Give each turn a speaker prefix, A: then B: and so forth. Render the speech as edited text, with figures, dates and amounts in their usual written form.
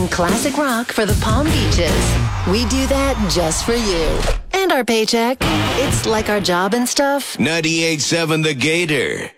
A: playing classic rock for the Palm Beaches. We do that just for you. And our paycheck. It's like our job and stuff.
B: 98.7 The Gator.